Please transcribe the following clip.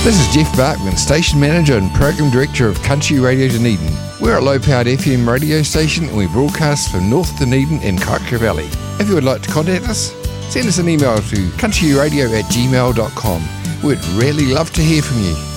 This is Jeff Barkman, Station Manager and Program Director of Country Radio Dunedin. We're a low-powered FM radio station and we broadcast from North Dunedin and Kaikoura Valley. If you would like to contact us, send us an email to countryradio@gmail.com. We'd really love to hear from you.